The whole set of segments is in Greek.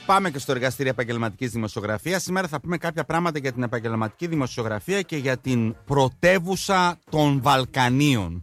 πάμε και στο εργαστήριο επαγγελματικής δημοσιογραφίας. Σήμερα θα πούμε κάποια πράγματα για την επαγγελματική δημοσιογραφία και για την πρωτεύουσα των Βαλκανίων.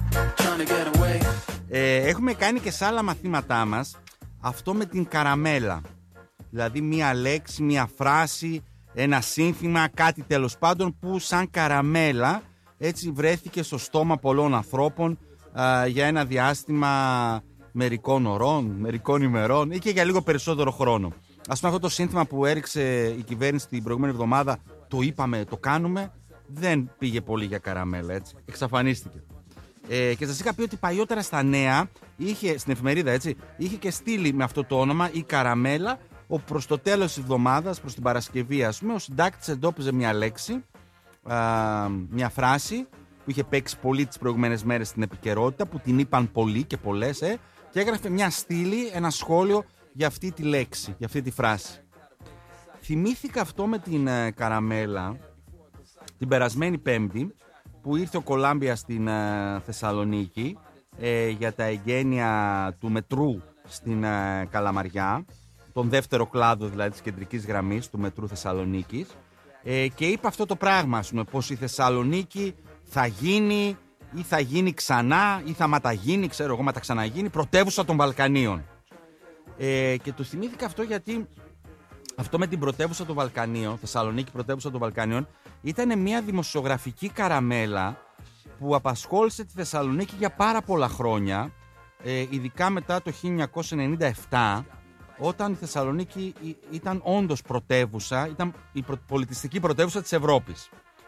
Έχουμε κάνει και σε άλλα μαθήματά μας αυτό με την καραμέλα. Δηλαδή μία λέξη, μία φράση, ένα σύνθημα, κάτι τέλος πάντων που σαν καραμέλα έτσι βρέθηκε στο στόμα πολλών ανθρώπων για ένα διάστημα μερικών ωρών, μερικών ημερών ή και για λίγο περισσότερο χρόνο. Ας πούμε, αυτό το σύνθημα που έριξε η κυβέρνηση την προηγούμενη εβδομάδα, το είπαμε, το κάνουμε, δεν πήγε πολύ για καραμέλα, έτσι. Εξαφανίστηκε. Και σας είχα πει ότι παλιότερα στα νέα, στην εφημερίδα, έτσι, είχε και στείλει με αυτό το όνομα η καραμέλα, όπου προς το τέλος της εβδομάδας, προς την Παρασκευή, ας πούμε, ο συντάκτης εντόπιζε μια λέξη, μια φράση που είχε παίξει πολύ τις προηγούμενες μέρες στην επικαιρότητα, που την είπαν πολλοί και πολλές, και έγραφε μια στήλη, ένα σχόλιο για αυτή τη λέξη, για αυτή τη φράση. Θυμήθηκα αυτό με την καραμέλα την περασμένη Πέμπτη, που ήρθε ο Κολάμπια στην Θεσσαλονίκη για τα εγγένεια του μετρού στην Καλαμαριά, τον δεύτερο κλάδο δηλαδή της κεντρικής γραμμής του μετρού Θεσσαλονίκης, και είπε αυτό το πράγμα, ας πούμε, πως η Θεσσαλονίκη θα γίνει ή θα γίνει ξανά ή θα ματαγίνει, ξέρω εγώ, ματαξαναγίνει πρωτεύουσα των Βαλκανίων. Και του θυμήθηκα αυτό γιατί αυτό με την πρωτεύουσα των Βαλκανίων, Θεσσαλονίκη πρωτεύουσα των Βαλκανίων, ήταν μια δημοσιογραφική καραμέλα που απασχόλησε τη Θεσσαλονίκη για πάρα πολλά χρόνια, ειδικά μετά το 1997, όταν η Θεσσαλονίκη ήταν όντως πρωτεύουσα, ήταν η πολιτιστική πρωτεύουσα της Ευρώπης.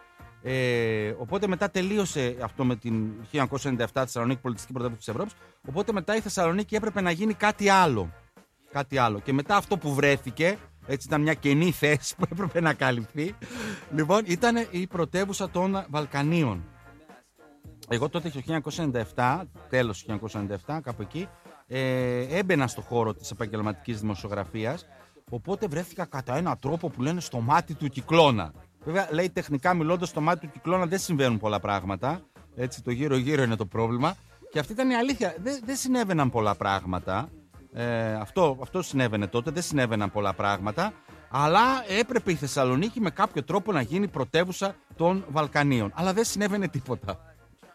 Οπότε μετά τελείωσε αυτό με την 1997 Θεσσαλονίκη πολιτιστική πρωτεύουσα της Ευρώπης, οπότε μετά η Θεσσαλονίκη έπρεπε να γίνει κάτι άλλο. Και μετά αυτό που βρέθηκε, έτσι ήταν μια κενή θέση που έπρεπε να καλυφθεί, λοιπόν, ήταν η πρωτεύουσα των Βαλκανίων. Εγώ τότε το 1997, τέλος του 1997, κάπου εκεί, έμπαινα στο χώρο της επαγγελματικής δημοσιογραφίας, οπότε βρέθηκα κατά έναν τρόπο που λένε στο μάτι του κυκλώνα. Βέβαια, λέει τεχνικά μιλώντας, στο μάτι του κυκλώνα δεν συμβαίνουν πολλά πράγματα, έτσι, το γύρω-γύρω είναι το πρόβλημα, και αυτή ήταν η αλήθεια. Δεν συνέβαιναν πολλά πράγματα. Αυτό συνέβαινε τότε, δεν συνέβαιναν πολλά πράγματα, αλλά έπρεπε η Θεσσαλονίκη με κάποιο τρόπο να γίνει πρωτεύουσα των Βαλκανίων, αλλά δεν συνέβαινε τίποτα.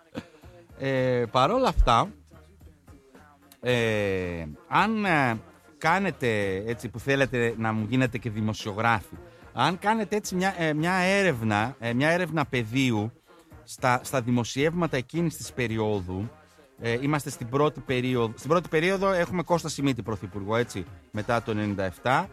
Παρόλα αυτά, αν κάνετε έτσι που θέλετε να μου γίνετε και δημοσιογράφοι, αν κάνετε έτσι μια έρευνα πεδίου στα δημοσιεύματα εκείνης της περίοδου, είμαστε στην πρώτη περίοδο. Στην πρώτη περίοδο έχουμε Κώστα Σιμίτη πρωθυπουργό, έτσι, μετά το 1997,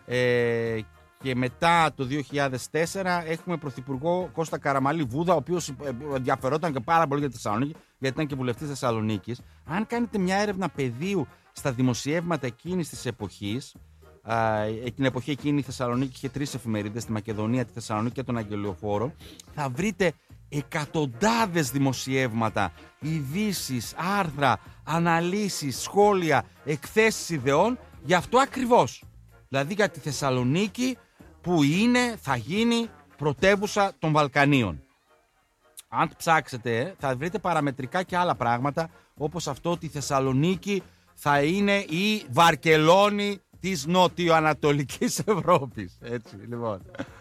και μετά το 2004 έχουμε πρωθυπουργό Κώστα Καραμανλή Βούδα, ο οποίος ενδιαφερόταν και πάρα πολύ για τη Θεσσαλονίκη, γιατί ήταν και βουλευτής Θεσσαλονίκης. Αν κάνετε μια έρευνα πεδίου στα δημοσιεύματα εκείνης της εποχής, την εποχή εκείνη η Θεσσαλονίκη είχε 3 εφημερίδες, τη Μακεδονία, τη Θεσσαλονίκη και τον Αγγελιοφόρο, θα βρείτε εκατοντάδες δημοσιεύματα, ειδήσεις, άρθρα, αναλύσεις, σχόλια, εκθέσεις ιδεών για αυτό ακριβώς. Δηλαδή για τη Θεσσαλονίκη που θα γίνει πρωτεύουσα των Βαλκανίων. Αν ψάξετε θα βρείτε παραμετρικά και άλλα πράγματα, όπως αυτό ότι η Θεσσαλονίκη θα είναι η Βαρκελόνη της νοτιοανατολικής Ευρώπης. Έτσι, λοιπόν.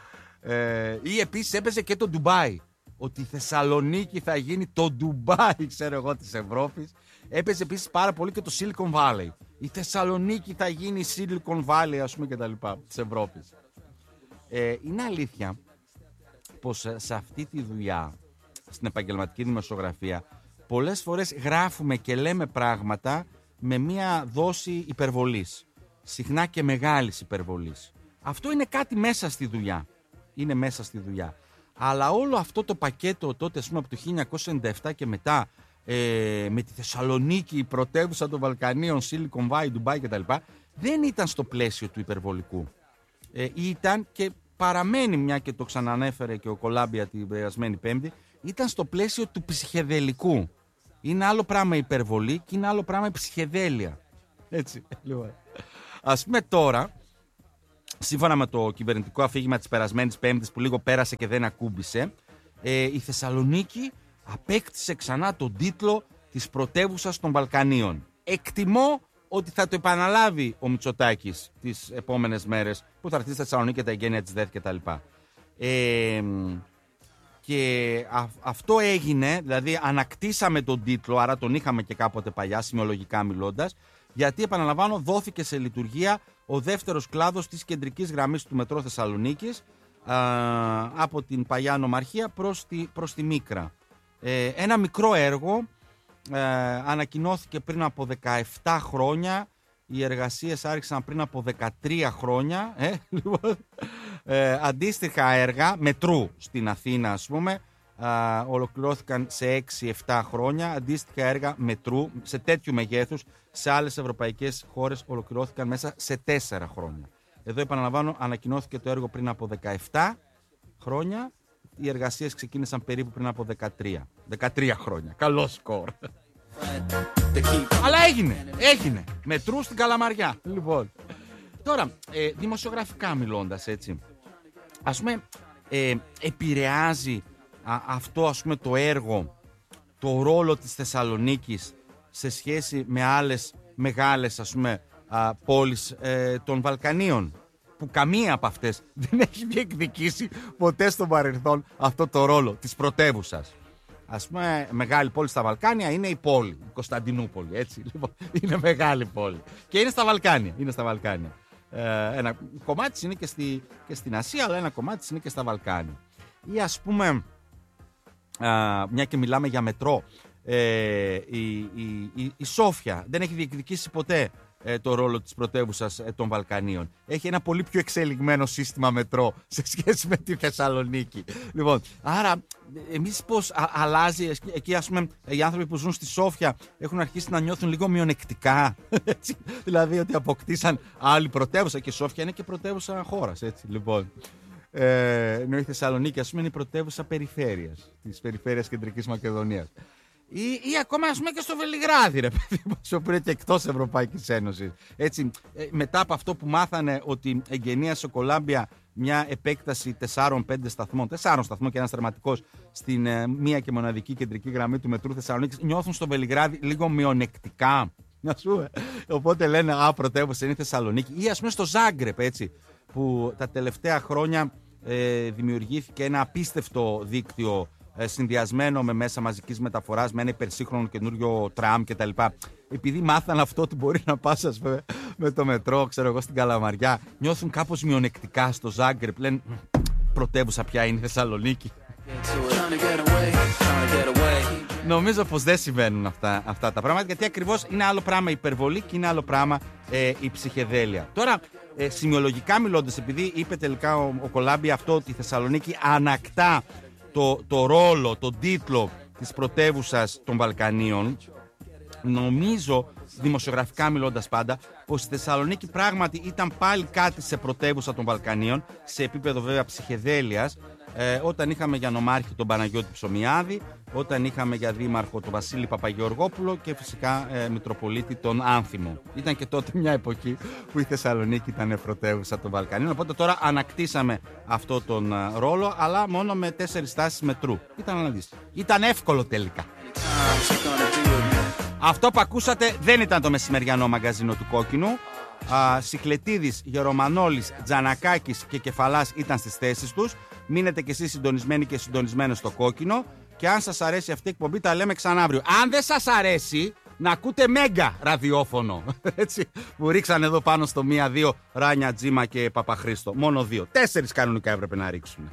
Ή επίσης έπαιζε και το Ντουμπάι. Ότι η Θεσσαλονίκη θα γίνει το Ντουμπάι, ξέρω εγώ, της Ευρώπης. Έπαιζε επίσης πάρα πολύ και το Silicon Valley. Η Θεσσαλονίκη θα γίνει η Silicon Valley, ας πούμε, και τα λοιπά, της Ευρώπης. Είναι αλήθεια πως σε αυτή τη δουλειά, στην επαγγελματική δημοσιογραφία, πολλές φορές γράφουμε και λέμε πράγματα με μία δόση υπερβολής. Συχνά και μεγάλης υπερβολής. Αυτό είναι κάτι μέσα στη δουλειά. Είναι μέσα στη δουλειά. Αλλά όλο αυτό το πακέτο τότε, ας πούμε, από το 1997 και μετά, με τη Θεσσαλονίκη, η πρωτεύουσα των Βαλκανίων, Silicon Valley, Dubai κτλ., δεν ήταν στο πλαίσιο του υπερβολικού. Ήταν και παραμένει, μια και το ξανανέφερε και ο Κολάμπια την περασμένη Πέμπτη, ήταν στο πλαίσιο του ψυχεδελικού. Είναι άλλο πράγμα η υπερβολή και είναι άλλο πράγμα η ψυχεδέλεια. Έτσι, λοιπόν. Ας πούμε τώρα, σύμφωνα με το κυβερνητικό αφήγημα της περασμένης Πέμπτης που λίγο πέρασε και δεν ακούμπησε, η Θεσσαλονίκη απέκτησε ξανά τον τίτλο της πρωτεύουσας των Βαλκανίων. Εκτιμώ ότι θα το επαναλάβει ο Μητσοτάκης τις επόμενες μέρες που θα έρθει στη Θεσσαλονίκη για τα εγγένεια της ΔΕΘ κτλ. Και αυτό έγινε, δηλαδή ανακτήσαμε τον τίτλο, άρα τον είχαμε και κάποτε παλιά, σημειολογικά μιλώντας, γιατί επαναλαμβάνω δόθηκε σε λειτουργία ο δεύτερος κλάδος της κεντρικής γραμμής του μετρό Θεσσαλονίκης από την παλιά νομαρχία προς τη Μίκρα. Ένα μικρό έργο, ανακοινώθηκε πριν από 17 χρόνια, οι εργασίες άρχισαν πριν από 13 χρόνια. Λοιπόν, αντίστοιχα έργα μετρού στην Αθήνα, ας πούμε, ολοκληρώθηκαν σε 6-7 χρόνια. Αντίστοιχα έργα μετρού σε τέτοιου μεγέθους σε άλλες ευρωπαϊκές χώρες ολοκληρώθηκαν μέσα σε 4 χρόνια. Εδώ επαναλαμβάνω, ανακοινώθηκε το έργο πριν από 17 χρόνια. Οι εργασίες ξεκίνησαν περίπου πριν από 13 χρόνια. Καλό σκορ. Αλλά έγινε. Μετρού στην Καλαμαριά. Λοιπόν, τώρα, δημοσιογραφικά μιλώντας, έτσι, ας πούμε, επηρεάζει αυτό, ας πούμε, το έργο, το ρόλο της Θεσσαλονίκης σε σχέση με άλλες μεγάλες, ας πούμε, πόλεις των Βαλκανίων, που καμία από αυτές δεν έχει διεκδικήσει ποτέ στο παρελθόν αυτό το ρόλο της πρωτεύουσας. Ας πούμε, μεγάλη πόλη στα Βαλκάνια είναι η πόλη, η Κωνσταντινούπολη, έτσι. Λοιπόν, είναι μεγάλη πόλη. Και είναι στα Βαλκάνια. Ένα κομμάτι της είναι και στην Ασία, αλλά ένα κομμάτι της είναι και στα Βαλκάνια. Ή ας πούμε, μια και μιλάμε για μετρό, η Σόφια δεν έχει διεκδικήσει ποτέ το ρόλο της πρωτεύουσας των Βαλκανίων. Έχει ένα πολύ πιο εξελιγμένο σύστημα μετρό σε σχέση με τη Θεσσαλονίκη. Λοιπόν, άρα εμείς πώς αλλάζει εκεί, ας πούμε, οι άνθρωποι που ζουν στη Σόφια έχουν αρχίσει να νιώθουν λίγο μειονεκτικά, έτσι, δηλαδή ότι αποκτήσαν άλλη πρωτεύουσα, και η Σόφια είναι και πρωτεύουσα χώρας, έτσι, λοιπόν. Ενώ η Θεσσαλονίκη, ας πούμε, είναι η πρωτεύουσα περιφέρειας, της περιφέρειας Κεντρικής Μακεδονίας. Ή ακόμα, ας πούμε, και στο Βελιγράδι, ρε παιδί μου, που είναι και εκτός Ευρωπαϊκής Ένωσης. Έτσι, μετά από αυτό που μάθανε ότι εγγενίασε ο Κολάμπια μια επέκταση 4-5 σταθμών, 4 σταθμών και ένας τερματικός στην μία και μοναδική κεντρική γραμμή του μετρού Θεσσαλονίκης, νιώθουν στο Βελιγράδι λίγο μειονεκτικά. Ας πούμε. Οπότε λένε, πρωτεύουσα είναι η Θεσσαλονίκη. Ή ας πούμε στο Ζάγκρεπ, έτσι, που τα τελευταία χρόνια δημιουργήθηκε ένα απίστευτο δίκτυο συνδυασμένο με μέσα μαζικής μεταφοράς, με ένα υπερσύγχρονο καινούριο τραμ κτλ. Επειδή μάθαν αυτό ότι μπορεί να πας, ας πούμε, με το μετρό, ξέρω εγώ, στην Καλαμαριά, νιώθουν κάπως μειονεκτικά στο Ζάγκρεπ. Λένε, πρωτεύουσα πια είναι η Θεσσαλονίκη. Νομίζω πως δεν συμβαίνουν αυτά τα πράγματα, γιατί ακριβώς είναι άλλο πράγμα η υπερβολή και είναι άλλο πράγμα η ψυχεδέλεια. Τώρα, σημειολογικά μιλώντας, επειδή είπε τελικά ο Κολάμπια αυτό, ότι η Θεσσαλονίκη ανακτά το ρόλο, τον τίτλο της πρωτεύουσας των Βαλκανίων, νομίζω, δημοσιογραφικά μιλώντας πάντα, πως η Θεσσαλονίκη πράγματι ήταν πάλι κάτι σε πρωτεύουσα των Βαλκανίων, σε επίπεδο βέβαια ψυχεδέλειας, όταν είχαμε για νομάρχη τον Παναγιώτη Ψωμιάδη, όταν είχαμε για δήμαρχο τον Βασίλη Παπαγεωργόπουλο και φυσικά Μητροπολίτη τον Άνθιμο. Ήταν και τότε μια εποχή που η Θεσσαλονίκη ήταν πρωτεύουσα των Βαλκανίων, οπότε τώρα ανακτήσαμε αυτό τον ρόλο, αλλά μόνο με 4 στάσεις μετρού. Ήταν εύκολο τελικά. Αυτό που ακούσατε δεν ήταν το μεσημεριανό μαγκαζίνο του Κόκκινου. Σιχλετίδης, Γερομανόλης, Τζανακάκης και Κεφαλάς ήταν στις θέσεις τους. Μείνετε κι εσείς συντονισμένοι και συντονισμένοι στο Κόκκινο. Και αν σας αρέσει αυτή η εκπομπή, τα λέμε ξανά αύριο. Αν δεν σας αρέσει, να ακούτε Μέγκα ραδιόφωνο. Έτσι, που ρίξαν εδώ πάνω στο 1-2 Ράνια, Τζίμα και Παπαχρήστο. Μόνο 2. 4 κανονικά έπρεπε να ρίξουν.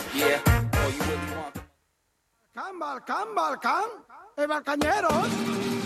Balcán, Balcán, Balcán, Balcañeros.